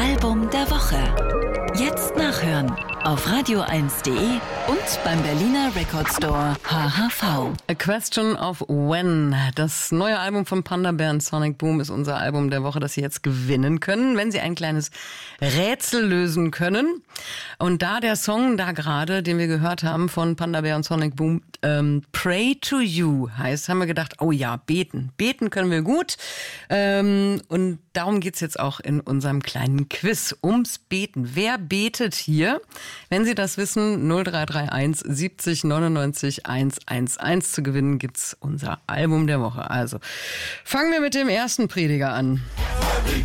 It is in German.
Album der Woche. Jetzt nachhören auf radio1.de und beim Berliner Record Store HHV. A Question of When. Das neue Album von Panda Bear und Sonic Boom ist unser Album der Woche, das Sie jetzt gewinnen können, wenn Sie ein kleines Rätsel lösen können. Und da der Song da gerade, den wir gehört haben von Panda Bear und Sonic Boom, Pray to You heißt, haben wir gedacht, oh ja, beten. Beten können wir gut. Und darum geht's jetzt auch in unserem kleinen Quiz ums Beten. Wer betet hier? Wenn Sie das wissen, 0331 70 99 111 zu gewinnen, gibt's unser Album der Woche. Also fangen wir mit dem ersten Prediger an.